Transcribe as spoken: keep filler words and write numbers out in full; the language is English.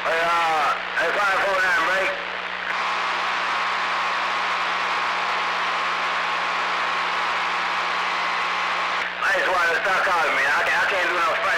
Hey, uh, hey, five four nine, break. I just wanted to start calling me. I can't, I can't do no